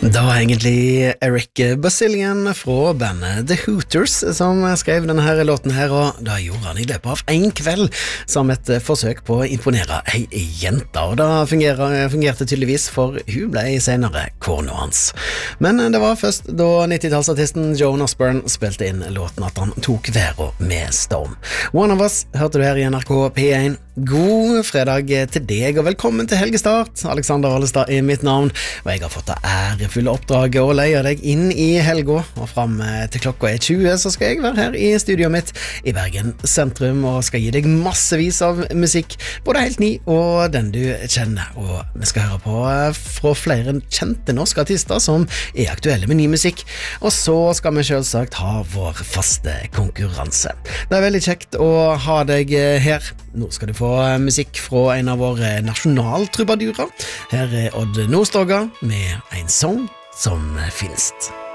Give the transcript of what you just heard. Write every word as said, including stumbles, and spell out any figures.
Det var egentlig Eric Bazillian fra bandet The Hooters som skrev denne her låten her, og da gjorde han i løpet av en kveld som et forsøk på å imponere ei jente, og det fungerte, fungerte tydeligvis, for hun ble senere kona hans. Men det var først da nittitallsartisten Joan Osborne spilte inn låten at han tok verden med storm. One of Us hørte du her i N R K P én. God fredag til deg, og velkommen til Helgestart. Alexander Alestad er mitt navn, og jeg har fått det ærefulle oppdraget å leie deg inn i helga, og frem til klokka er tjue så skal jeg være her i studioet mitt i Bergen sentrum, og skal gi deg massevis av musikk, både helt ny og den du kjenner, og vi skal høre på fra flere kjente norske artister som er aktuelle med ny musikk, og så skal vi selvsagt ha vår faste konkurranse. Det er veldig kjekt å ha deg her. Nå skal du få musikk fra en av våre nasjonaltrubadurer. Her er Odd Nordstoga med En sång som finst.